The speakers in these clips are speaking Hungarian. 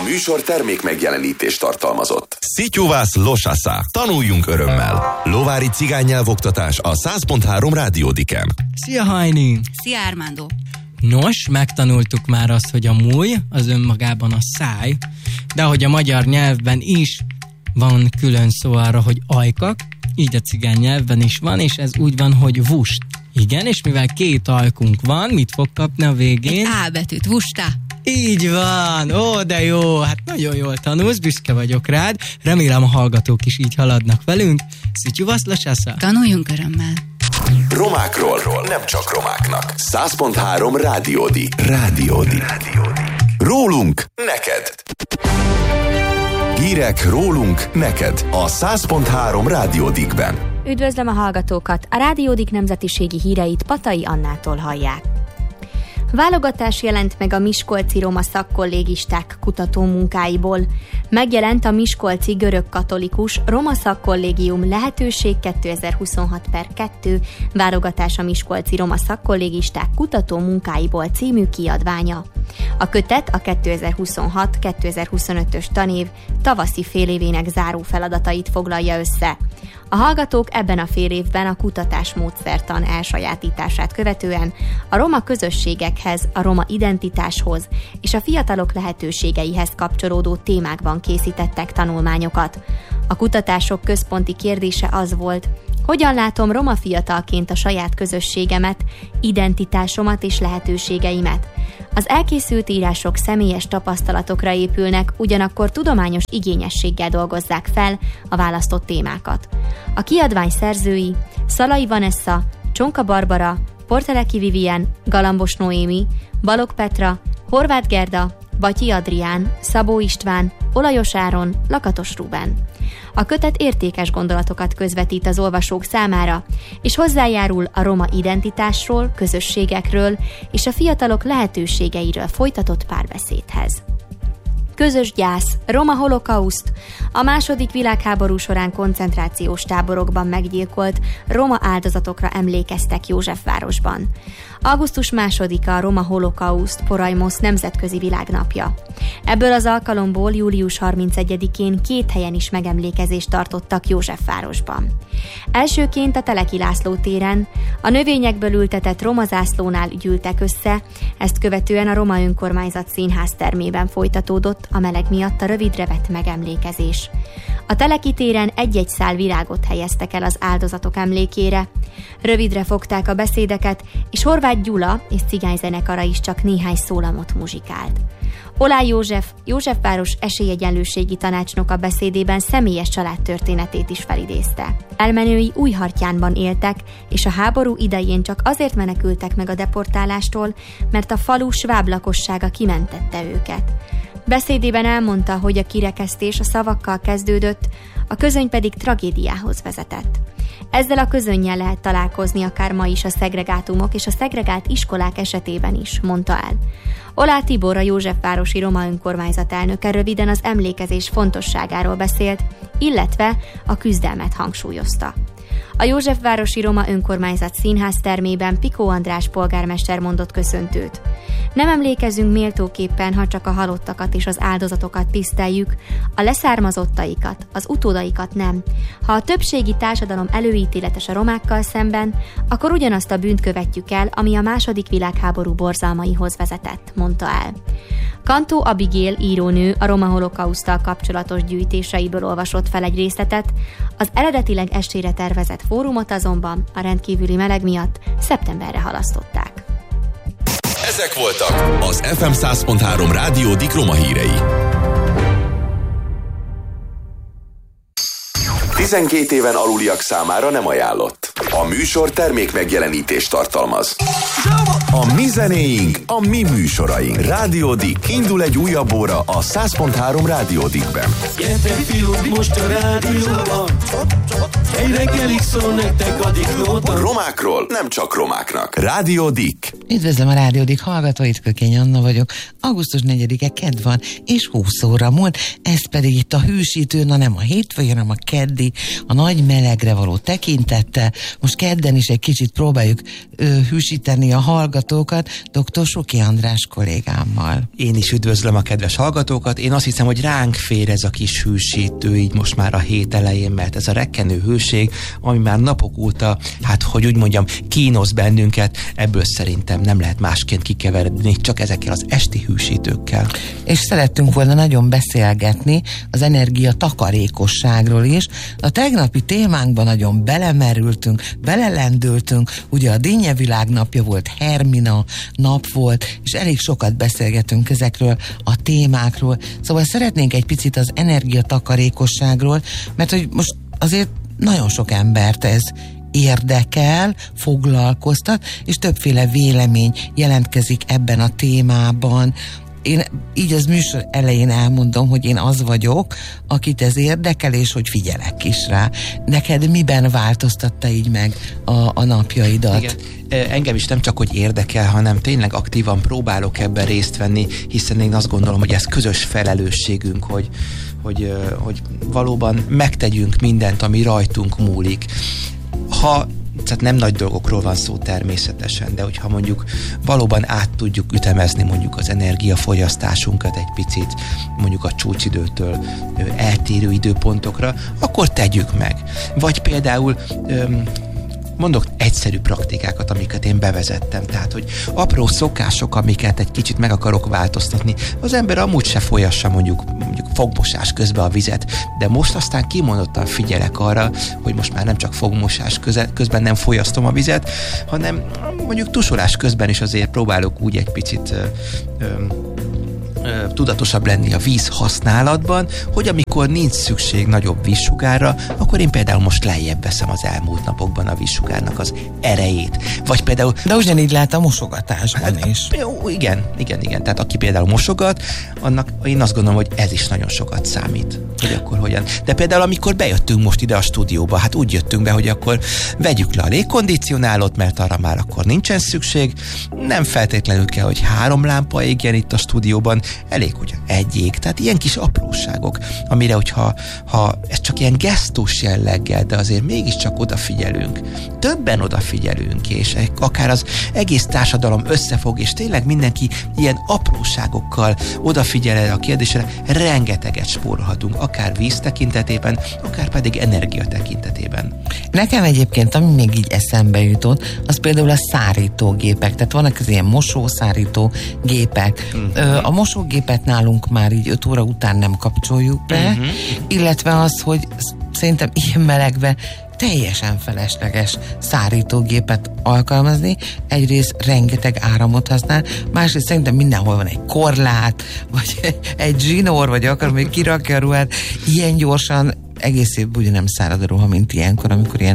A műsor termék megjelenítést tartalmazott. Szityuvász Losasza. Tanuljunk örömmel. Lovári cigánynyelvoktatás a 100.3 Rádiódiken. Szia Hajni! Szia Armando! Nos, megtanultuk már azt, hogy a múj az önmagában a száj, de ahogy a magyar nyelvben is van külön szó arra, hogy ajkak, így a cigány nyelvben is van, és ez úgy van, hogy vust. Igen, és mivel két ajkunk van, mit fog kapni a végén? Egy A betűt, vusta. Így van, ó, de jó, hát nagyon jól tanulsz, büszke vagyok rád, remélem a hallgatók is így haladnak velünk. Szityuvasz Losasza. Tanuljunk örömmel. Romákról, nem csak romáknak. 100.3 Rádiódi. Rólunk neked. Hírek rólunk neked a 100.3 Rádiódikben. Üdvözlöm a hallgatókat! A Rádiódik nemzetiségi híreit Patai Annától hallják. Válogatás jelent meg a miskolci roma szakkollégisták kutatómunkáiból. Megjelent a miskolci görög-katolikus Roma Szakkollégium Lehetőség 2026/2 válogatás a miskolci roma szakkollégisták kutatómunkáiból című kiadványa. A kötet a 2026-2025-ös tanév tavaszi félévének záró feladatait foglalja össze. A hallgatók ebben a fél évben a kutatásmódszertan elsajátítását követően a roma közösségekhez, a roma identitáshoz és a fiatalok lehetőségeihez kapcsolódó témákban készítettek tanulmányokat. A kutatások központi kérdése az volt, hogyan látom roma fiatalként a saját közösségemet, identitásomat és lehetőségeimet. Az elkészült írások személyes tapasztalatokra épülnek, ugyanakkor tudományos igényességgel dolgozzák fel a választott témákat. A kiadvány szerzői Szalai Vanessa, Csonka Barbara, Porteleki Vivien, Galambos Noémi, Balog Petra, Horváth Gerda, Batyi Adrián, Szabó István, Olajos Áron, Lakatos Ruben. A kötet értékes gondolatokat közvetít az olvasók számára, és hozzájárul a roma identitásról, közösségekről és a fiatalok lehetőségeiről folytatott párbeszédhez. Közös gyász, roma holokauszt, a II. Világháború során koncentrációs táborokban meggyilkolt roma áldozatokra emlékeztek Józsefvárosban. Augusztus 2-a a roma holokauszt Porajmos nemzetközi világnapja. Ebből az alkalomból július 31-én 2 helyen is megemlékezést tartottak Józsefvárosban. Elsőként a Teleki László téren, a növényekből ültetett roma zászlónál gyűltek össze, ezt követően a Roma Önkormányzat színház termében folytatódott a meleg miatt a rövidre vett megemlékezés. A Teleki téren egy-egy szál virágot helyeztek el az áldozatok emlékére. Rövidre fogták a beszédeket, és Horváth Gyula és cigányzenekara is csak néhány szólamot muzsikált. Oláh József, Józsefváros esélyegyenlőségi tanácsnoka beszédében személyes családtörténetét is felidézte. Elmenői Újhartyánban éltek, és a háború idején csak azért menekültek meg a deportálástól, mert a falu sváb lakossága kimentette őket. Beszédében elmondta, hogy a kirekesztés a szavakkal kezdődött, a közöny pedig tragédiához vezetett. Ezzel a közönnyel lehet találkozni akár ma is a szegregátumok és a szegregált iskolák esetében is, mondta el. Oláh Tibor, a Józsefvárosi Roma Önkormányzat elnöke röviden az emlékezés fontosságáról beszélt, illetve a küzdelmet hangsúlyozta. A Józsefvárosi Roma Önkormányzat színház termében Pikó András polgármester mondott köszöntőt. Nem emlékezünk méltóképpen, ha csak a halottakat és az áldozatokat tiszteljük, a leszármazottaikat, az utódaikat nem. Ha a többségi társadalom előítéletes a romákkal szemben, akkor ugyanazt a bűnt követjük el, ami a II. Világháború borzalmaihoz vezetett, mondta el. Kantó Abigail írónő a roma holokauszttal kapcsolatos gyűjtéseiből olvasott fel egy részletet, az eredetileg estére tervezett fórumot azonban a rendkívüli meleg miatt szeptemberre halasztották. Ezek voltak az FM 100.3 Rádiódik roma hírei. 12 éven aluliak számára nem ajánlott. A műsor termék megjelenítést tartalmaz. A mi zenéink, a mi műsoraink. Rádiódik. Indul egy újabb óra a 100.3 Rádiódikben. Gyertek fiúk, most a rádióban. Egy reggelig szól nektek a diklóban. Romákról, nem csak romáknak. Rádiódik. Üdvözlöm a Rádiódik hallgatóit, Kökény Anna vagyok. Augusztus 4-e kedd van, és 20 óra múlt. Ez pedig itt a hűsítő, na nem a hétfői, hanem a keddi, a nagy melegre való tekintettel. Most kedden is egy kicsit próbáljuk hűsíteni a hallgatókat dr. Suki András kollégámmal. Én is üdvözlöm a kedves hallgatókat. Én azt hiszem, hogy ránk fér ez a kis hősítő így most már a hét elején, mert ez a rekkenő hőség, ami már napok óta, hát hogy úgy mondjam, kínos bennünket, ebből szerintem nem lehet másként kikeveredni, csak ezekkel az esti hősítőkkel. És szerettünk volna nagyon beszélgetni az energia takarékosságról is. A tegnapi témánkban nagyon belemerültünk, belelendültünk, ugye a Dinnye világnapja volt, Hermina nap volt, és elég sokat beszélgetünk ezekről a témákról. Szóval szeretnénk egy picit az energiatakarékosságról, mert hogy most azért nagyon sok embert ez érdekel, foglalkoztat, és többféle vélemény jelentkezik ebben a témában. Én így az műsor elején elmondom, hogy én az vagyok, akit ez érdekel, és hogy figyelek is rá. Neked miben változtatta így meg a napjaidat? Igen. Engem is nem csak, hogy érdekel, hanem tényleg aktívan próbálok ebben részt venni, hiszen én azt gondolom, hogy ez közös felelősségünk, hogy valóban megtegyünk mindent, ami rajtunk múlik. Tehát nem nagy dolgokról van szó természetesen, de hogyha mondjuk valóban át tudjuk ütemezni mondjuk az energiafogyasztásunkat egy picit, mondjuk a csúcsidőtől eltérő időpontokra, akkor tegyük meg. Vagy például mondok egyszerű praktikákat, amiket én bevezettem. Tehát, hogy apró szokások, amiket egy kicsit meg akarok változtatni. Az ember amúgy se folyassa mondjuk fogmosás közben a vizet, de most aztán kimondottan figyelek arra, hogy most már nem csak fogmosás közben nem folyasztom a vizet, hanem mondjuk tusolás közben is azért próbálok úgy egy picit tudatosabb lenni a víz használatban, hogy amikor nincs szükség nagyobb vízsugárra, akkor én például most lejjebb veszem az elmúlt napokban a vízsugárnak az erejét. Vagy például... De ugyanígy lehet a mosogatásban is. Igen. Tehát aki például mosogat, annak én azt gondolom, hogy ez is nagyon sokat számít. Hogy akkor hogyan. De például amikor bejöttünk most ide a stúdióba, hát úgy jöttünk be, hogy akkor vegyük le a légkondicionálót, mert arra már akkor nincsen szükség. Nem feltétlenül kell, hogy 3 lámpa égjen itt a stúdióban, elég, hogy egy ég. Tehát ilyen kis apróságok, amire, hogyha ez csak ilyen gesztus jelleggel, de azért mégiscsak odafigyelünk. Többen odafigyelünk, és akár az egész társadalom összefog, és tényleg mindenki ilyen apróságokkal odafigyel a kérdésre, rengeteget spórolhatunk, akár víz tekintetében, akár pedig energia tekintetében. Nekem egyébként, ami még így eszembe jutott, az például a szárítógépek. Tehát vannak az ilyen mosószárító gépek. A mosógépet nálunk már így 5 óra után nem kapcsoljuk be, illetve az, hogy szerintem ilyen melegben teljesen felesleges szárítógépet alkalmazni. Egyrészt rengeteg áramot használ, másrészt szerintem mindenhol van egy korlát, vagy egy zsinór, vagy akár még kirakja a ruhát. Ilyen gyorsan egész évben ugye nem szárad a ruha, mint ilyenkor, amikor ilyen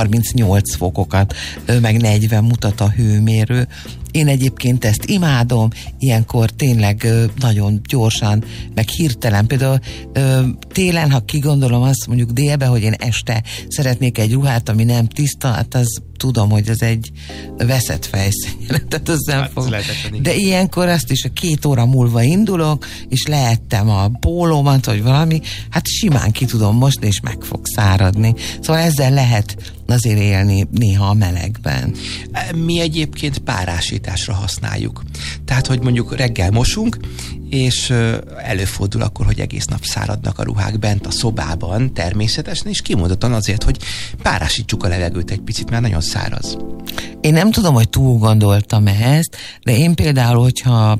38 fokokat, meg 40 mutat a hőmérő. Én egyébként ezt imádom, ilyenkor tényleg nagyon gyorsan, meg hirtelen. Például télen, ha kigondolom azt mondjuk délbe, hogy én este szeretnék egy ruhát, ami nem tiszta, hát az tudom, hogy ez egy veszett fejszény, tehát az nem fog. De ilyenkor azt is, a 2 óra múlva indulok, és leettem a pólómat, vagy valami, hát simán ki tudom mosni, és meg fog száradni. Szóval ezzel lehet azért élni néha a melegben. Mi egyébként párásításra használjuk. Tehát, hogy mondjuk reggel mosunk, és előfordul akkor, hogy egész nap száradnak a ruhák bent a szobában természetesen, és kimondottan azért, hogy párásítsuk a levegőt egy picit, mert nagyon száraz. Én nem tudom, hogy túl gondoltam ezt, de én például, hogyha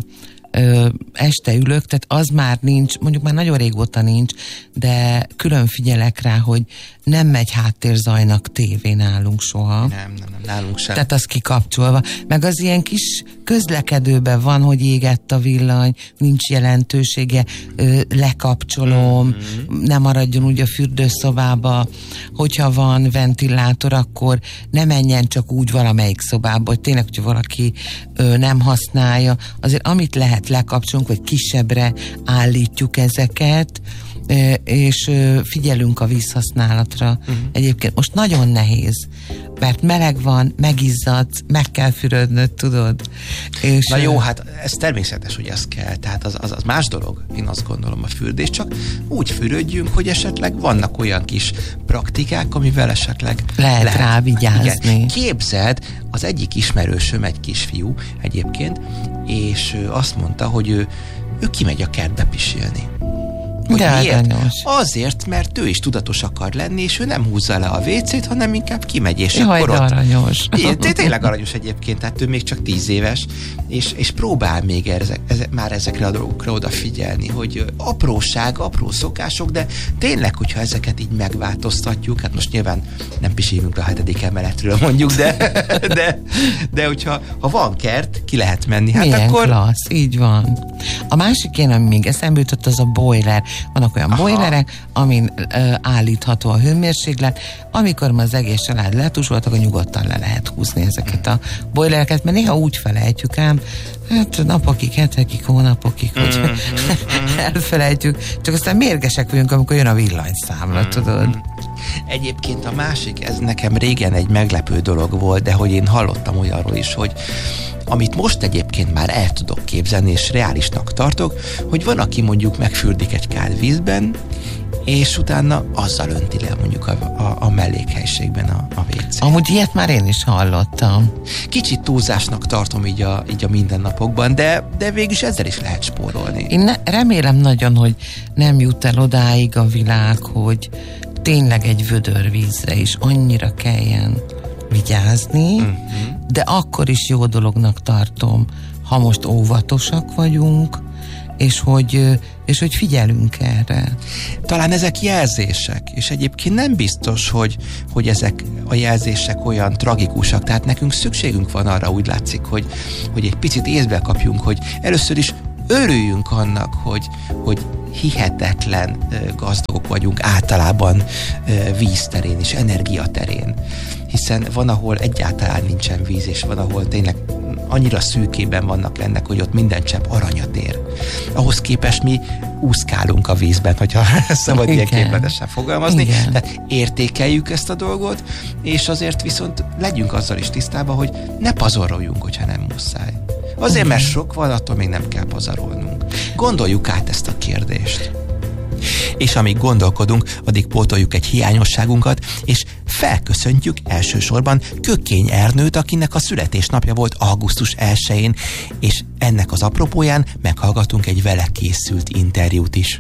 este ülök, tehát az már nincs, mondjuk már nagyon régóta nincs, de külön figyelek rá, hogy nem megy háttérzajnak tévé nálunk soha. Nem, nálunk sem. Tehát az kikapcsolva. Meg az ilyen kis közlekedőben van, hogy égett a villany, nincs jelentősége, lekapcsolom, nem maradjon úgy a fürdőszobába, hogyha van ventilátor, akkor ne menjen csak úgy valamelyik szobába, hogy tényleg, hogyha valaki nem használja, azért amit lehet lekapcsolunk, vagy kisebbre állítjuk ezeket, és figyelünk a vízhasználatra. Egyébként most nagyon nehéz, mert meleg van, megizzadsz, meg kell fürödnöd, tudod. És na jó, hát ez természetes, hogy ez kell, tehát az más dolog, én azt gondolom a fürdés, csak úgy fürödjünk, hogy esetleg vannak olyan kis praktikák, amivel esetleg lehet rá vigyázni. Igen. Képzeld, az egyik ismerősöm, egy kisfiú egyébként, és azt mondta, hogy ő kimegy a kertbe pisilni. Hogy miért? Azért, mert ő is tudatos akar lenni, és ő nem húzza le a WC-t, hanem inkább kimegy, és akkor ott... aranyos. Tényleg aranyos egyébként, tehát ő még csak 10 éves, és próbál még már ezekre a dolgokra odafigyelni, hogy apróság, apró szokások, de tényleg, hogyha ezeket így megváltoztatjuk, hát most nyilván nem pisiljünk a 7. emeletről mondjuk, de hogyha van kert, ki lehet menni. Hát milyen akkor... klassz, így van. A másik én, ami még eszembe jutott, az a boiler. Vannak olyan boilerek, amin állítható a hőmérséklet, amikor már az egész család letusoltak, akkor nyugodtan le lehet húzni ezeket a boilereket, mert néha úgy felejtjük ám, hát napokig, hetekig, hónapokig, hogy elfelejtjük, csak aztán mérgesek vagyunk, amikor jön a villanyszámla, tudod. Egyébként a másik, ez nekem régen egy meglepő dolog volt, de hogy én hallottam olyanról is, hogy amit most egyébként már el tudok képzelni, és reálisnak tartok, hogy van, aki mondjuk megfürdik egy kár vízben, és utána azzal önti le mondjuk a mellékhelyiségben a WC. Amúgy ilyet már én is hallottam. Kicsit túlzásnak tartom így a mindennapokban, de végülis ezzel is lehet spórolni. Én remélem nagyon, hogy nem jut el odáig a világ, hogy tényleg egy vödör vízre is annyira kelljen vigyázni, de akkor is jó dolognak tartom, ha most óvatosak vagyunk, és hogy figyelünk erre. Talán ezek jelzések, és egyébként nem biztos, hogy ezek a jelzések olyan tragikusak, tehát nekünk szükségünk van arra, úgy látszik, hogy egy picit észbe kapjunk, hogy először is örüljünk annak, hogy hihetetlen gazdagok vagyunk általában vízterén és energiaterén. Hiszen van, ahol egyáltalán nincsen víz, és van, ahol tényleg annyira szűkében vannak ennek, hogy ott minden csepp aranyat ér. Ahhoz képest mi úszkálunk a vízben, hogyha szabad ilyen képletesen fogalmazni. Igen. Tehát értékeljük ezt a dolgot, és azért viszont legyünk azzal is tisztában, hogy ne pazaroljuk, hogyha nem muszáj. Azért, mert sok van, attól még nem kell pazarolnunk. Gondoljuk át ezt a kérdést. És amíg gondolkodunk, addig pótoljuk egy hiányosságunkat, és felköszöntjük elsősorban Kökény Ernőt, akinek a születésnapja volt augusztus 1-én, és ennek az apropóján meghallgatunk egy vele készült interjút is.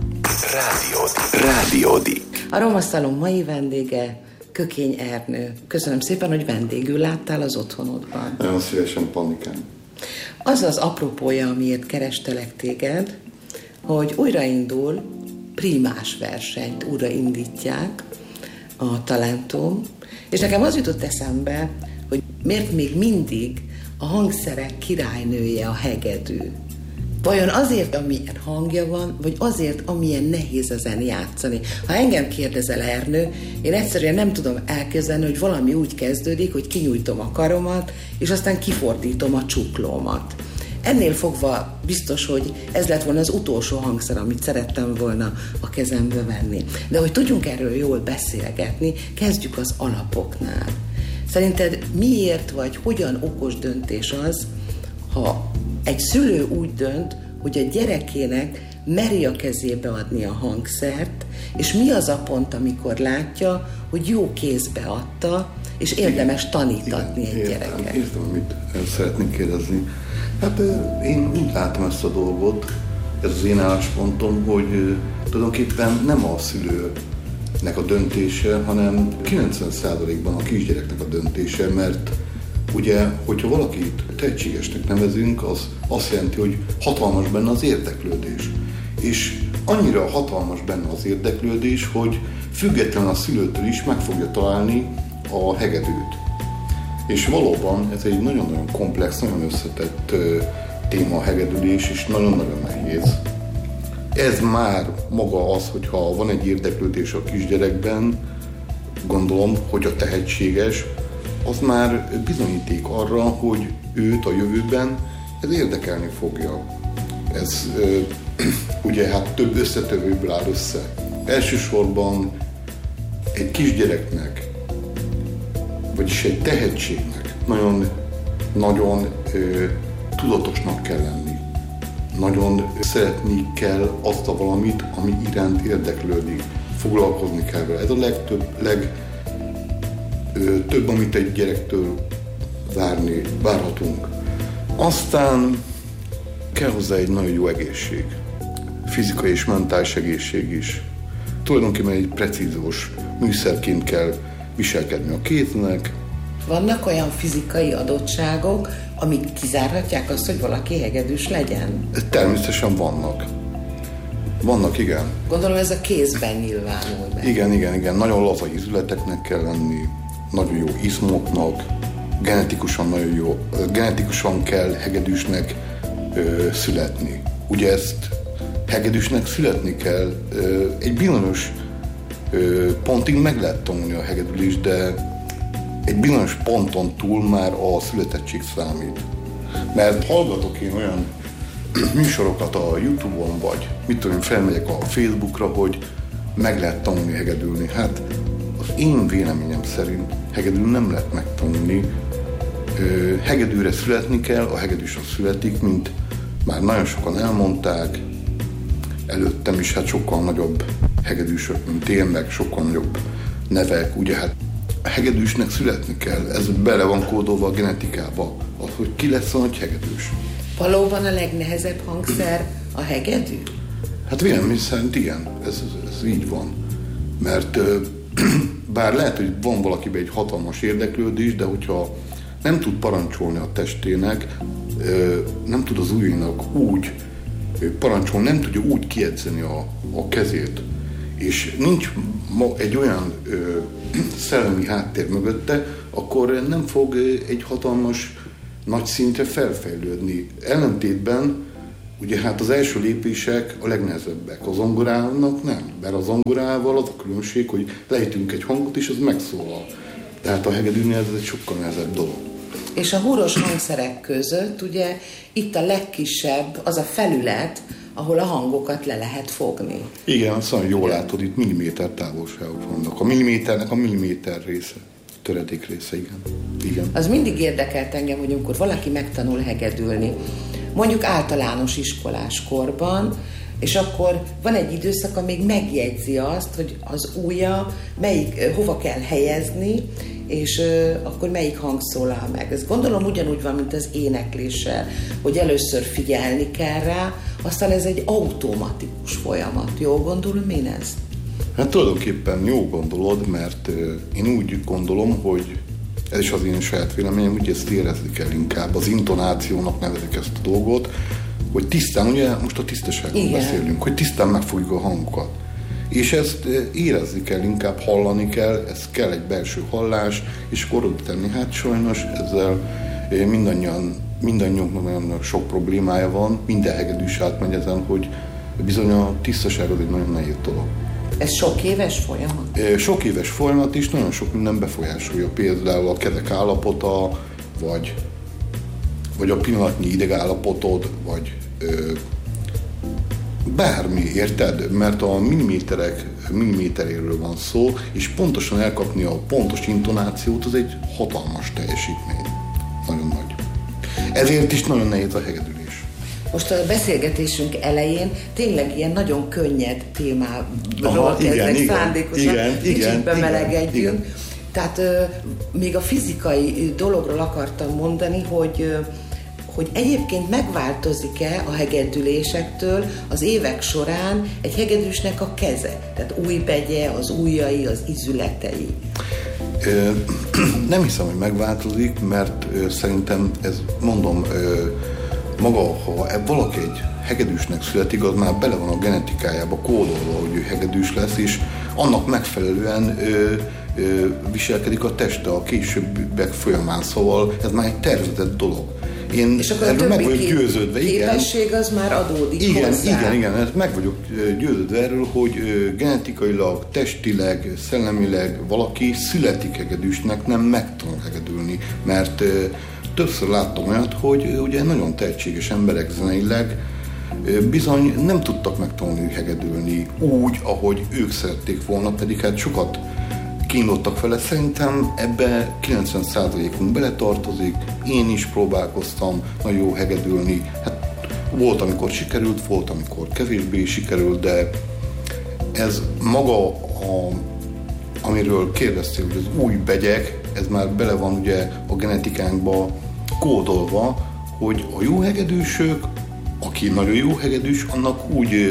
Rádiódik. A Roma Szalon mai vendége Kökény Ernő. Köszönöm szépen, hogy vendégül láttál az otthonodban. Nagyon szívesen, Pannikám. Az az apropója, amiért kerestelek téged, hogy újraindul, primás versenyt újraindítják a Talentum, és nekem az jutott eszembe, hogy miért még mindig a hangszerek királynője a hegedű. Vajon azért, amilyen hangja van, vagy azért, amilyen nehéz ezen játszani? Ha engem kérdezel, Ernő, én egyszerűen nem tudom elképzelni, hogy valami úgy kezdődik, hogy kinyújtom a karomat, és aztán kifordítom a csuklómat. Ennél fogva biztos, hogy ez lett volna az utolsó hangszer, amit szerettem volna a kezembe venni. De hogy tudjunk erről jól beszélgetni, kezdjük az alapoknál. Szerinted miért vagy hogyan okos döntés az, ha egy szülő úgy dönt, hogy a gyerekének meri a kezébe adni a hangszert, és mi az a pont, amikor látja, hogy jó kézbe adta, és érdemes tanítatni egy gyereket? Értem, amit szeretnék kérdezni. Hát én úgy látom ezt a dolgot, ez az én álláspontom, hogy tulajdonképpen nem a szülőnek a döntése, hanem 90%-ban a kisgyereknek a döntése, mert ugye, hogyha valakit tehetségesnek nevezünk, az azt jelenti, hogy hatalmas benne az érdeklődés. És annyira hatalmas benne az érdeklődés, hogy független a szülőtől is meg fogja találni a hegedűt. És valóban ez egy nagyon-nagyon komplex, nagyon összetett téma a hegedülés, és nagyon-nagyon nehéz. Ez már maga az, hogyha van egy érdeklődés a kisgyerekben, gondolom, hogy a tehetséges, az már bizonyíték arra, hogy őt a jövőben ez érdekelni fogja. Ez ugye hát több összetevőből áll össze. Elsősorban egy kisgyereknek, vagyis egy tehetségnek nagyon tudatosnak kell lenni. Nagyon szeretni kell azt a valamit, ami iránt érdeklődik. Foglalkozni kell vele. Ez a legtöbb, amit egy gyerektől várhatunk. Aztán kell hozzá egy nagyon jó egészség. Fizikai és mentális egészség is. Tulajdonképpen egy precízós műszerként kell viselkedni a kéznek. Vannak olyan fizikai adottságok, amik kizárhatják azt, hogy valaki hegedűs legyen? Természetesen vannak. Vannak, igen. Gondolom ez a kézben nyilvánul meg. Igen. Nagyon laza ízületeknek kell lenni, nagyon jó izmoknak, genetikusan kell hegedűsnek születni. Ugye ezt hegedűsnek születni kell, egy bizonyos pontig meg lehet tanulni a hegedülést, de egy bizonyos ponton túl már a születettség számít. Mert hallgatok én olyan műsorokat a YouTube-on, vagy mit tudom, felmegyek a Facebookra, hogy meg lehet tanulni hegedülni. Hát az én véleményem szerint hegedül nem lehet megtanulni. Hegedűre születni kell, a hegedűs az születik, mint már nagyon sokan elmondták, előttem is hát sokkal nagyobb hegedűsök, mint én, meg sokkal nagyobb nevek, ugye hát a hegedűsnek születni kell, ez bele van kódolva a genetikába, az, hogy ki lesz a nagy hegedűs. Valóban a legnehezebb hangszer a hegedű? Hát vélemény szerint igen, ez így van. Mert bár lehet, hogy van valakiben egy hatalmas érdeklődés, de hogyha nem tud parancsolni a testének, nem tud az ujjainak úgy parancsolni, nem tudja úgy kiedzeni a kezét, és nincs egy olyan szellemi háttér mögötte, akkor nem fog egy hatalmas nagy szintre felfejlődni. Ellentétben ugye hát az első lépések a legnehezebbek. A zongorának nem, mert a zongorával az a különbség, hogy lejtünk egy hangot és az megszólal. Tehát a hegedűnél ez egy sokkal nehezebb dolog. És a húros hangszerek között ugye itt a legkisebb az a felület, ahol a hangokat le lehet fogni. Igen, azt nagyon jól látod, itt milliméter távolságok vannak. A milliméternek a milliméter része, töredék része, igen. Az mindig érdekelt engem, hogy amikor valaki megtanul hegedülni, mondjuk általános iskolás korban, és akkor van egy időszak, amíg megjegyzi azt, hogy az ujja hova kell helyezni, és akkor melyik hang szólal meg. Ez gondolom ugyanúgy van, mint az énekléssel, hogy először figyelni kell rá, aztán ez egy automatikus folyamat. Jól gondolom én ezt? Hát tulajdonképpen jó gondolod, mert én úgy gondolom, hogy ez is az én saját véleményem, úgy ezt érezni kell inkább. Az intonációnak nevezik ezt a dolgot, hogy tisztán, ugye most a tisztaságról beszélünk, hogy tisztán megfogjuk a hangokat. És ezt érezni kell, inkább hallani kell, ez kell egy belső hallás, és akkor oda tenni. Hát sajnos ezzel mindannyiunknak nagyon sok problémája van, minden hegedűs átmegy ezen, hogy bizony a tisztaság az egy nagyon nehéz dolog. Ez sok éves folyamat? Sok éves folyamat is, nagyon sok minden befolyásolja, például a kezek állapota, vagy a pillanatnyi idegállapotod, vagy bármi, érted? Mert a milliméteréről van szó, és pontosan elkapni a pontos intonációt, az egy hatalmas teljesítmény. Nagyon nagy. Ezért is nagyon nehéz a hegedülés. Most a beszélgetésünk elején tényleg ilyen nagyon könnyed témáról kezdek szándékosan, kicsit bemelegedjünk. Tehát még a fizikai dologról akartam mondani, hogy egyébként megváltozik-e a hegedülésektől az évek során egy hegedűsnek a keze? Tehát újbegye, az ujjai, az izületei. Nem hiszem, hogy megváltozik, mert szerintem ez, mondom, maga, ha valaki egy hegedűsnek születik, az már bele van a genetikájába kódolva, hogy ő hegedűs lesz, és annak megfelelően viselkedik a teste a későbbiek folyamán, szóval ez már egy tervezett dolog. Én és akkor erről meg vagyok győződve, képesség az már adódik hozzá. Igen, meg vagyok győződve erről, hogy genetikailag, testileg, szellemileg valaki születik hegedűsnek, nem megtanul hegedülni, mert többször láttam olyat, hogy ugye nagyon tehetséges emberek zeneileg bizony nem tudtak megtanulni hegedülni úgy, ahogy ők szerették volna, pedig hát sokat kínlottak vele. Szerintem ebbe 90%-unk beletartozik, én is próbálkoztam nagyon jó hegedülni, hát volt, amikor sikerült, volt, amikor kevésbé sikerült, de ez maga, amiről kérdeztél, hogy az új begyek, ez már bele van ugye a genetikánkba kódolva, hogy a jó hegedűsök, aki nagyon jó hegedűs, annak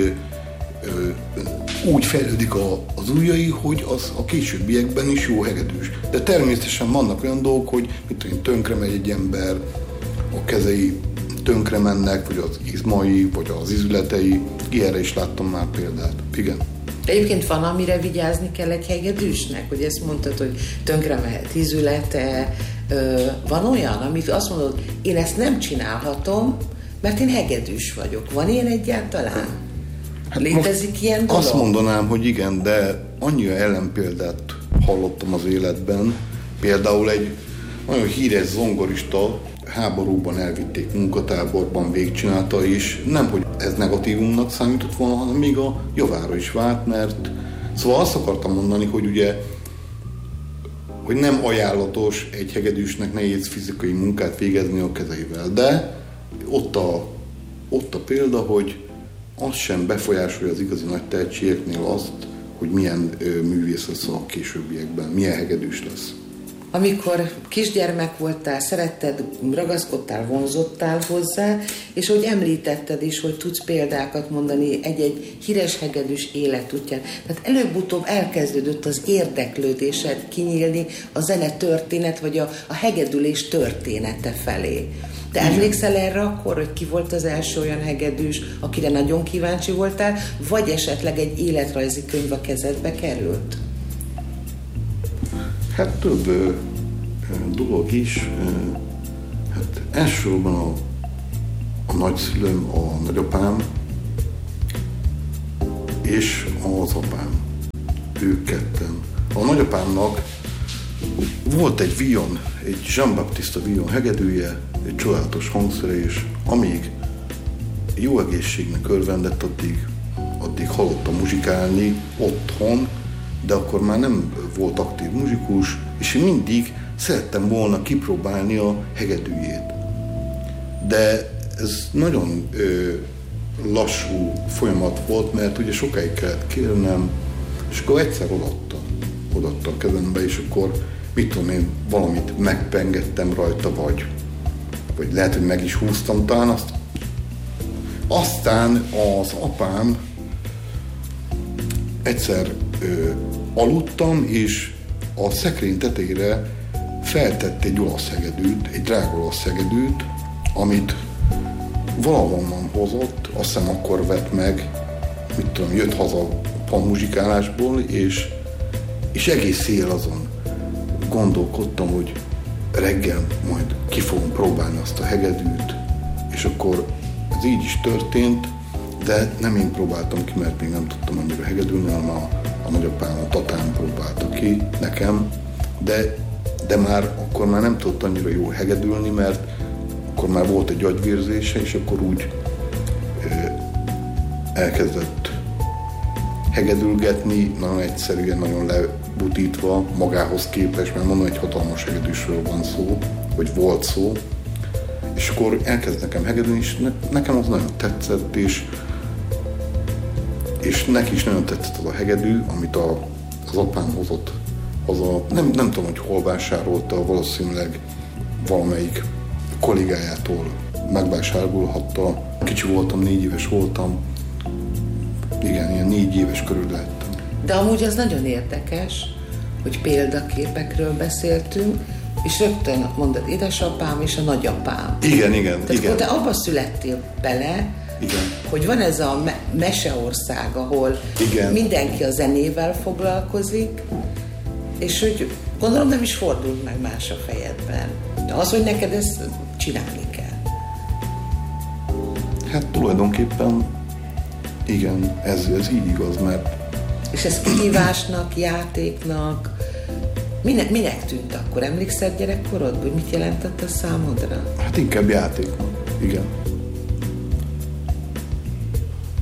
úgy fejlődik az ujjai, hogy az a későbbiekben is jó hegedűs. De természetesen vannak olyan dolgok, hogy tönkre megy egy ember, a kezei tönkre mennek, vagy az izmai, vagy az izületei. Ilyenre is láttam már példát. Igen. Egyébként van, amire vigyázni kell egy hegedűsnek? Hogy ezt mondtad, hogy tönkre mehet izülete. Van olyan, amit azt mondod, én ezt nem csinálhatom, mert én hegedűs vagyok. Van ilyen egyáltalán? Hát létezik ilyen dolog? Azt mondanám, hogy igen, de annyira ellenpéldát hallottam az életben. Például egy nagyon híres zongorista háborúban elvitték munkatáborban, végigcsinálta, és nem, hogy ez negatívumnak számított volna, hanem még a javára is vált, mert szóval azt akartam mondani, hogy ugye hogy nem ajánlatos egy hegedűsnek nehéz fizikai munkát végezni a kezeivel, de ott a példa, hogy az sem befolyásolja az igazi nagy tehetségeknél azt, hogy milyen művész lesz a későbbiekben, milyen hegedűs lesz. Amikor kisgyermek voltál, szeretted, ragaszkodtál, vonzottál hozzá, és hogy említetted is, hogy tudsz példákat mondani egy-egy híres hegedűs életútján. Tehát előbb-utóbb elkezdődött az érdeklődésed kinyílni a zene történet, vagy a hegedülés története felé. Te emlékszel erre akkor, hogy ki volt az első olyan hegedűs, akire nagyon kíváncsi voltál, vagy esetleg egy életrajzi könyv a kezedbe került? Hát több dolog is. Hát elsősorban a nagyszülőm, a nagyapám és az apám. Ők ketten. A nagyapámnak volt egy vion, egy Jean-Baptiste vion hegedűje, egy csodálatos hangszere, és amíg jó egészségnek örvendett, addig hallottam muzsikálni otthon, de akkor már nem volt aktív muzsikus, és én mindig szerettem volna kipróbálni a hegedűjét. De ez nagyon lassú folyamat volt, mert ugye sokáig kellett kérnem, és akkor egyszer odaadta a kezembe, és akkor mit tudom én, valamit megpengettem rajta, vagy lehet, hogy meg is húztam talán azt. Aztán az apám egyszer aludtam, és a szekrény tetejére feltett egy olasz hegedűt, egy drága olasz hegedűt, amit valahonnan hozott, azt hiszem akkor vett meg, mit tudom, jött haza a muzsikálásból, és egész éjjel azon gondolkodtam, hogy reggel majd ki fogom próbálni azt a hegedűt, és akkor ez így is történt, de nem én próbáltam ki, mert még nem tudtam annyira hegedülni, hanem a nagyapám, a tatám próbálta ki nekem, de már akkor már nem tudott annyira jó hegedülni, mert akkor már volt egy agyvérzése, és akkor úgy elkezdett hegedülgetni, nagyon egyszerűen, nagyon lebutítva magához képest, mert mondom, egy hatalmas hegedűsről van szó, vagy volt szó, és akkor elkezd nekem hegedülni, és nekem az nagyon tetszett, és neki is nagyon tetszett az a hegedű, amit az apám hozott. Nem tudom, hogy hol vásárolta, valószínűleg valamelyik kollégájától megvásárolhatta. Kicsi voltam, 4 éves voltam. Igen, ilyen 4 éves körül lehettem. De amúgy az nagyon érdekes, hogy példaképekről beszéltünk, és rögtön mondod, édesapám és a nagyapám. Igen. Tehát akkor te abba születtél bele, igen, hogy van ez a meseország, ahol igen, mindenki a zenével foglalkozik, és hogy gondolom nem is fordult meg más a fejedben. De az, hogy neked ezt csinálni kell. Hát tulajdonképpen igen, ez így igaz, mert... És ez kihívásnak, játéknak, minek tűnt akkor? Emlékszel gyerekkorodban, hogy mit jelentett a számodra? Hát inkább játéknak, igen.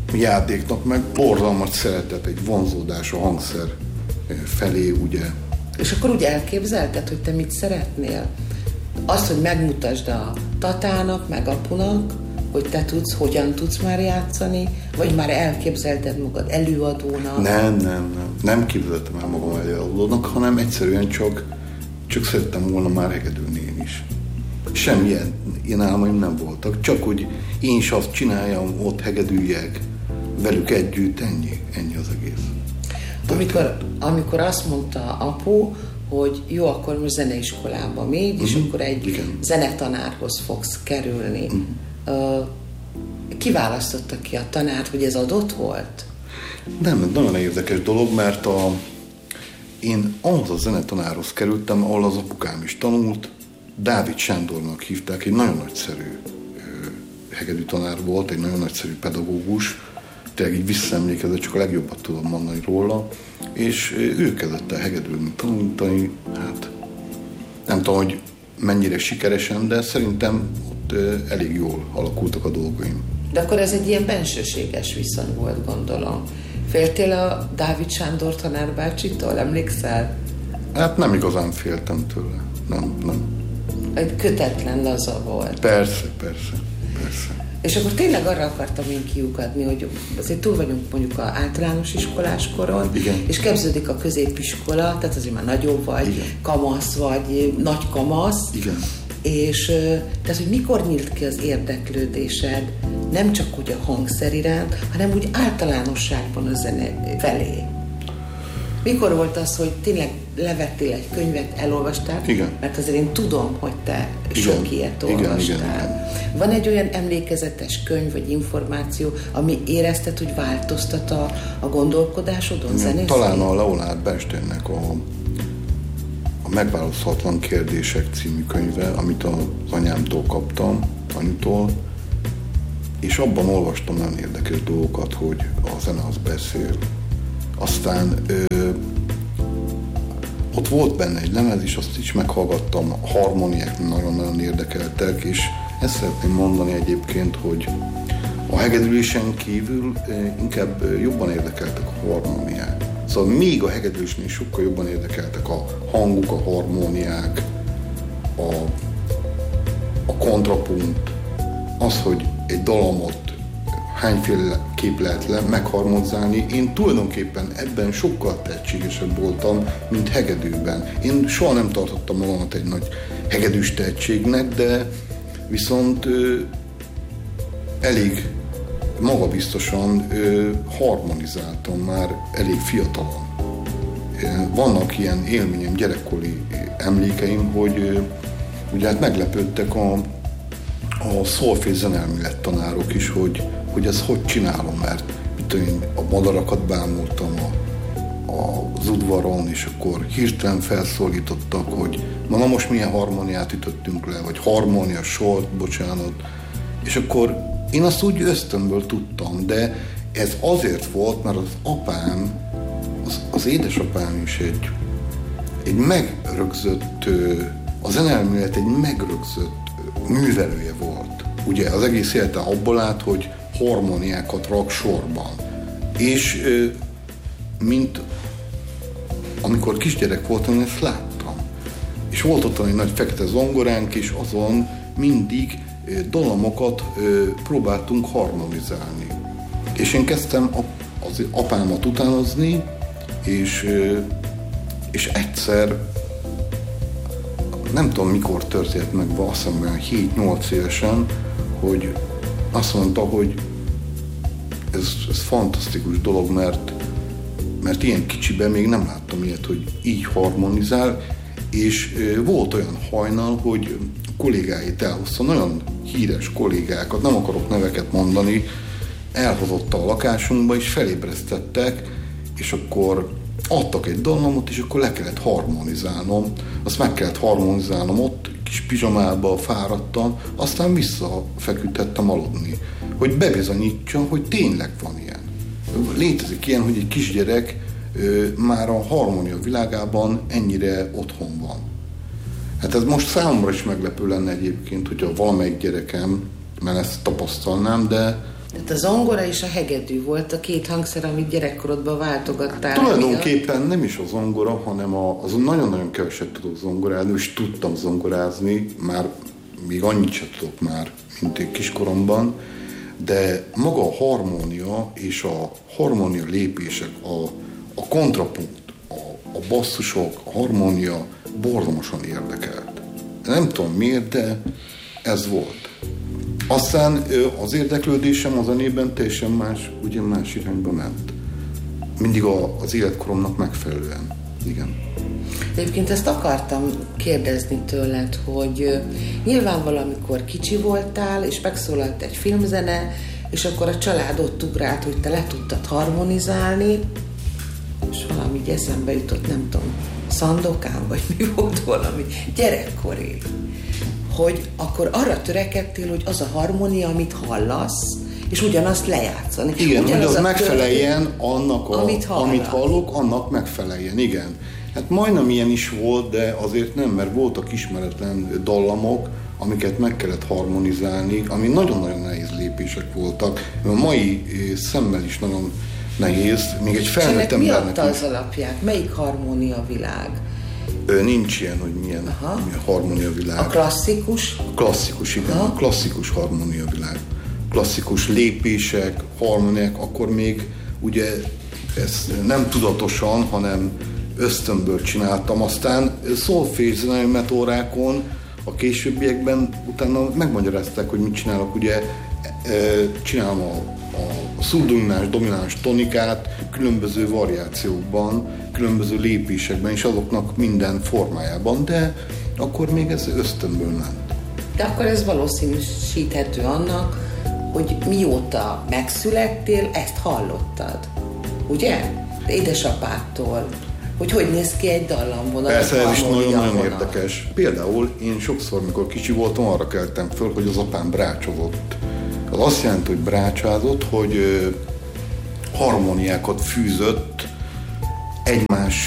játéknak meg borzalmat szeretett egy vonzódás a hangszer felé, ugye. És akkor úgy elképzelted, hogy te mit szeretnél? Azt, hogy megmutasd a tatának, meg apunak, hogy te tudsz, hogyan tudsz már játszani, vagy már elképzelted magad előadónak? Nem képzeltem el magam előadónak, hanem egyszerűen csak szerettem volna már hegedülni én is. Semmilyen ilyen álmaim nem voltak, csak hogy én is azt csináljam, ott hegedüljek velük együtt, ennyi az egész. Amikor azt mondta apu, hogy jó, akkor most zeneiskolába mégy, és akkor egy zenetanárhoz fogsz kerülni. Kiválasztotta ki a tanárt, hogy ez adott volt? Nem, nagyon érdekes dolog, mert én ahhoz a zenetanárhoz kerültem, ahol az apukám is tanult, Dávid Sándornak hívták, egy nagyon nagyszerű hegedű tanár volt, egy nagyon nagyszerű pedagógus, tényleg így visszaemlékezett, csak a legjobbat tudom mondani róla, és ő kezdett el hegedülni, tanulni, hát nem tudom, hogy mennyire sikeresen, de szerintem ott elég jól alakultak a dolgaim. De akkor ez egy ilyen bensőséges viszony volt, gondolom. Féltél a Dávid Sándor tanárbácsitól, emlékszel? Hát nem igazán féltem tőle, nem. Egy kötetlen, laza volt. Persze. És akkor tényleg arra akartam én kiukadni, hogy azért túl vagyunk mondjuk az általános iskolás koron, igen. És kezdődik a középiskola, tehát azért már nagyobb vagy, igen. Kamasz vagy, nagy kamasz. Igen. És tehát, hogy mikor nyílt ki az érdeklődésed, nem csak úgy a hangszer iránt, hanem úgy általánosságban a zene felé. Mikor volt az, hogy tényleg levettél egy könyvet, elolvastál? Igen. Mert azért én tudom, hogy te sok ilyet olvastál. Igen. Van egy olyan emlékezetes könyv vagy információ, ami érezted, hogy változtat a gondolkodásodon, zenészén? Talán a Leonard Bernsteinnek a Megválaszolhatlan kérdések című könyve, amit az anyámtól kaptam, anyutól, és abban olvastam nagyon érdekes dolgokat, hogy a zene az beszél. Aztán ott volt benne egy lemez, és azt is meghallgattam, a harmóniák nagyon-nagyon érdekeltek, és ezt szeretném mondani egyébként, hogy a hegedülésen kívül inkább jobban érdekeltek a harmóniák. Szóval még a hegedülésnél sokkal jobban érdekeltek a hangok, a harmóniák, a kontrapunkt, az, hogy egy dallamot hányféleképp lehet megharmonizálni. Én tulajdonképpen ebben sokkal tehetségesebb voltam, mint hegedűben. Én soha nem tartottam magamat egy nagy hegedűs tehetségnek, de viszont elég magabiztosan harmonizáltam már elég fiatalon. Vannak ilyen élményem, gyerekkori emlékeim, hogy ugye hát meglepődtek a szolfés zenelmélet tanárok is, hogy ezt hogy csinálom, mert én a madarakat bámultam az udvaron, és akkor hirtelen felszólítottak, hogy na most milyen harmóniát ütöttünk le, vagy harmónia sort, bocsánat, és akkor én azt úgy ösztönből tudtam, de ez azért volt, mert az apám, az édesapám is egy megrögzött, a zenelmélet egy megrögzött művelője volt. Ugye az egész élete abból állt, hogy harmóniákat rak sorban. És mint amikor kisgyerek voltam, ezt láttam. És volt ott egy nagy fekete zongoránk, és azon mindig dallamokat próbáltunk harmonizálni. És én kezdtem az apámat utánozni, és egyszer, nem tudom mikor történt meg, azt hiszem olyan 7-8 évesen, hogy azt mondta, hogy ez fantasztikus dolog, mert ilyen kicsiben még nem láttam ilyet, hogy így harmonizál, és volt olyan hajnal, hogy kollégáit elhozta, nagyon híres kollégákat, nem akarok neveket mondani, elhozott a lakásunkba, és felébresztettek, és akkor adtak egy dallamot, és akkor le kellett harmonizálnom. Azt meg kellett harmonizálnom ott, kis pizsamába fáradtam, aztán visszafeküdtettem aludni, hogy bebizonyítsam, hogy tényleg van ilyen. Létezik ilyen, hogy egy kisgyerek már a harmónia világában ennyire otthon van. Hát ez most számomra is meglepő lenne egyébként, hogyha valamelyik gyerekem, mert ezt tapasztalnám, de Tehát a zongora és a hegedű volt a két hangszer, amit gyerekkorodban váltogattál. Tulajdonképpen nem is a zongora, hanem az nagyon-nagyon keveset tudok zongorázni, és tudtam zongorázni, már még annyit sem tudok már, mint én kiskoromban, de maga a harmónia és a harmónia lépések, a kontrapunkt, a basszusok, a harmónia borzalmasan érdekelt. Nem tudom miért, de ez volt. Aztán az érdeklődésem a zenében teljesen más irányba ment. Mindig az életkoromnak megfelelően. Igen. Egyébként ezt akartam kérdezni tőled, hogy nyilván valamikor kicsi voltál, és megszólalt egy filmzene, és akkor a család ott ugrált, hogy te le tudtad harmonizálni, és valami így eszembe jutott, nem tudom, Szandokán, vagy mi volt valami gyerekkori, hogy akkor arra törekedtél, hogy az a harmónia, amit hallasz, és ugyanazt lejátszani. Igen, hogy az megfeleljen annak, amit hallok, annak megfeleljen, igen. Hát majdnem ilyen is volt, de azért nem, mert voltak ismeretlen dallamok, amiket meg kellett harmonizálni, ami nagyon-nagyon nehéz lépések voltak. A mai szemmel is nagyon nehéz, még egy felnőtt embernek mi adta az alapját? Melyik harmónia világ? Nincs ilyen, hogy milyen harmónia világ. A klasszikus? Klasszikus, igen. A klasszikus harmónia világ. Klasszikus lépések, harmóniák, akkor még ugye ezt nem tudatosan, hanem ösztönből csináltam. Aztán szolfézzenei órákon a későbbiekben utána megmagyarázták, hogy mit csinálok. Ugye csinálom a szurdominás, domináns tonikát különböző variációkban, különböző lépésekben, és azoknak minden formájában, de akkor még ez ösztönből ment. De akkor ez valószínűsíthető annak, hogy mióta megszülettél, ezt hallottad. Ugye? Édesapától. Hogy néz ki egy dallamvonal. Persze, ez is nagyon-nagyon érdekes. Például én sokszor, mikor kicsi voltam, arra keltem föl, hogy az apám brácsozott. Az azt jelenti, hogy brácsázott, hogy harmóniákat fűzött egymás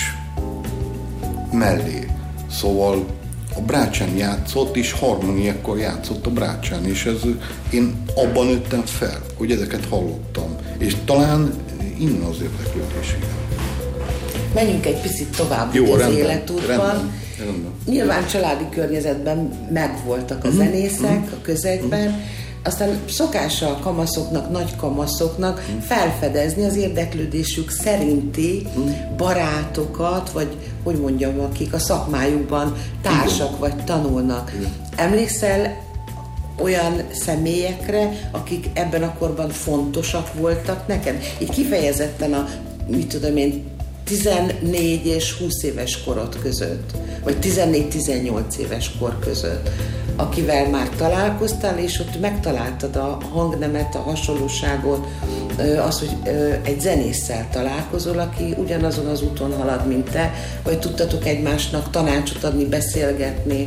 mellé. Szóval a brácsán játszott, és harmóniákkal játszott a brácsán, és én abban nőttem fel, hogy ezeket hallottam. És talán innen az érdeklődés. Menjünk egy picit tovább az életútban. Nyilván családi környezetben megvoltak a zenészek a közegben, aztán szokása a kamaszoknak, nagy kamaszoknak felfedezni az érdeklődésük szerinti barátokat, vagy hogy mondjam, akik a szakmájukban társak vagy tanulnak. Emlékszel olyan személyekre, akik ebben a korban fontosak voltak neked? Így kifejezetten a, mit tudom én, 14 és 20 éves korod között, vagy 14-18 éves kor között, akivel már találkoztál, és ott megtaláltad a hangnemet, a hasonlóságot, az, hogy egy zenésszel találkozol, aki ugyanazon az úton halad, mint te, vagy tudtatok egymásnak tanácsot adni, beszélgetni?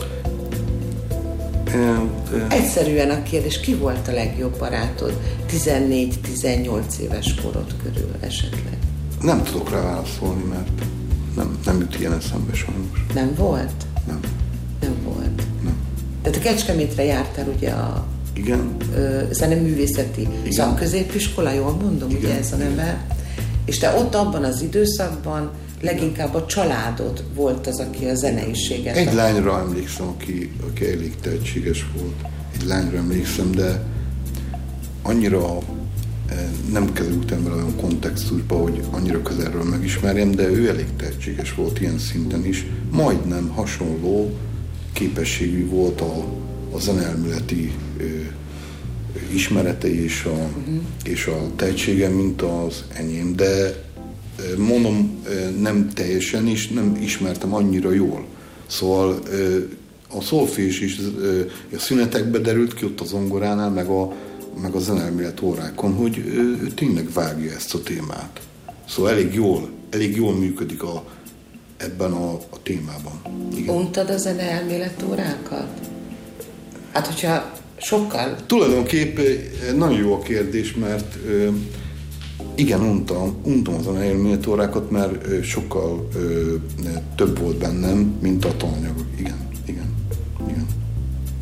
Egyszerűen a kérdés, ki volt a legjobb barátod 14-18 éves korod körül esetleg? Nem tudok rá válaszolni, mert nem jut ilyen eszembe sajnos. Nem volt? Nem volt. Nem. Tehát a Kecskemétre jártál ugye a zeneművészeti szakközépiskola, jól mondom, igen, ugye ez a neve? És te ott abban az időszakban leginkább a családod volt az, aki a zeneiséget. Egy lányra emlékszem, aki elég tehetséges volt. Egy lányra emlékszem, de annyira nem kerültem vele olyan kontextusba, hogy annyira közelről megismerjem, de ő elég tehetséges volt ilyen szinten is. Majdnem hasonló képességű volt a zeneelméleti ismerete és a tehetsége, mint az enyém, de mondom, nem teljesen, és nem ismertem annyira jól. Szóval a szolfés is a szünetekbe derült ki ott a zongoránál, meg a zeneelmélet órákon, hogy ő tényleg vágja ezt a témát. Szóval elég jól működik ebben a témában. Untad a zeneelmélet órákat? Hát, hogyha sokkal... Tulajdonképp nagyon jó a kérdés, mert igen, untam a zeneelmélet órákat, mert sokkal több volt bennem, mint a tananyag. Igen.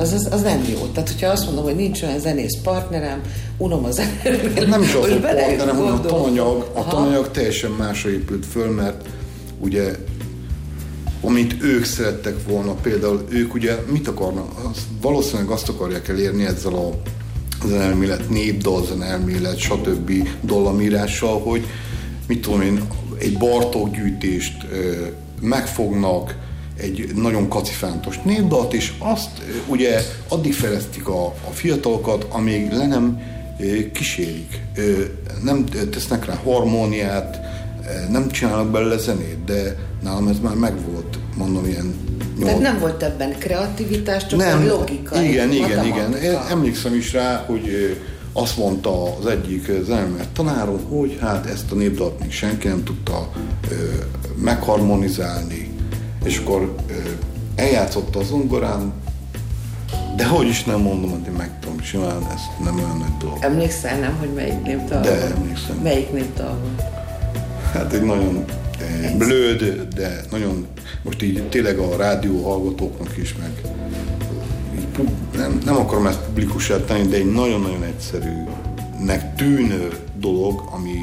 az nem jó. Tehát, hogyha azt mondom, hogy nincs olyan zenész partnerem, unom a zenét. Nem is az, hogy partnerem, hanem a tananyag teljesen másra épült föl, mert ugye amit ők szerettek volna, például ők ugye mit akarnak? Valószínűleg azt akarják elérni ezzel a zenelmélet, népdal, zenelmélet, stb. Dallamírással, hogy mit tudom én, egy Bartók gyűjtést megfognak, egy nagyon kacifántos népdalt, és azt ugye addig fejlesztik a fiatalokat, amíg le nem kísérik. Nem tesznek rá harmóniát, nem csinálnak belőle zenét, de nálam ez már megvolt, mondom, ilyen... Tehát nem volt ebben kreativitás, csak nem, logika. Igen. Én emlékszem is rá, hogy azt mondta az egyik zenemer tanárom, hogy hát ezt a népdalt még senki nem tudta megharmonizálni, és akkor eljátszotta a zongorán, de hogy is nem mondom, hogy én meg tudom csinálni, ez nem olyan nagy dolog. Emlékszel, nem, hogy melyik népdal? De emlékszem. Melyik népdal volt? Hát egy nagyon blőd, de nagyon, most így tényleg a rádió hallgatóknak is, meg így, nem akarom ezt publikussá tenni, de egy nagyon-nagyon egyszerűnek tűnő dolog, ami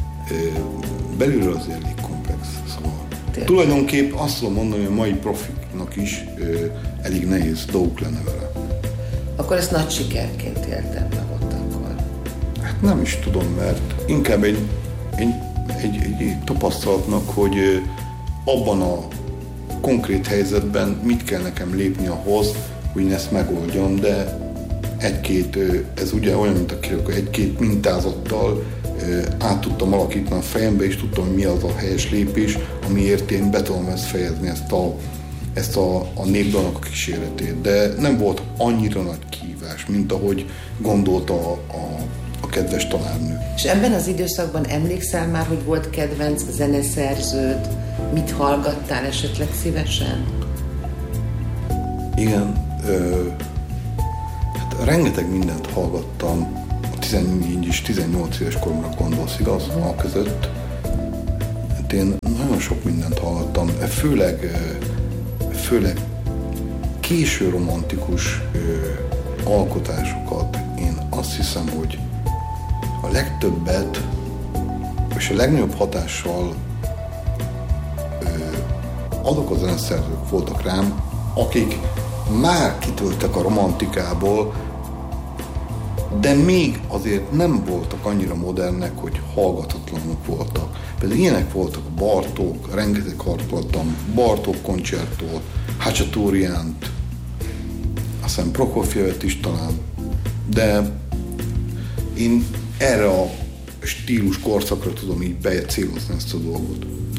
belülről azért elég komplex. Szóval tulajdonképp azt tudom mondani, hogy a mai profiknak is elég nehéz dolguk lenne vele. Akkor ezt nagy sikerként éltem meg ott akkor? Hát nem is tudom, mert inkább egy tapasztalatnak, hogy abban a konkrét helyzetben mit kell nekem lépni ahhoz, hogy én ezt megoldjam, de ez ugye olyan, mint a királyi, egy-két mintázattal át tudtam alakítani a fejembe, és tudtam, hogy mi az a helyes lépés, amiért én be tudom ezt fejezni, ezt a népdalnak a kíséretét. De nem volt annyira nagy kihívás, mint ahogy gondolta a kedves tanárnő. És ebben az időszakban emlékszel már, hogy volt kedvenc zeneszerződ? Mit hallgattál esetleg szívesen? Igen, hát rengeteg mindent hallgattam. 14 és 18 éves koromra gondolsz, igaz? A között. Hát én nagyon sok mindent hallgattam, főleg késő romantikus alkotásokat. Én azt hiszem, hogy a legtöbbet és a legnagyobb hatással azok a zeneszerzők voltak rám, akik már kitöltek a romantikából, de még azért nem voltak annyira modernek, hogy hallgatatlanok voltak. Például ilyenek voltak a Bartók, rengeteg hallgattam, Bartók koncerttól, Hachaturjánt, aztán Prokofjevet is talán, de én erre a stílus korszakra tudom így becélozni ezt a dolgot.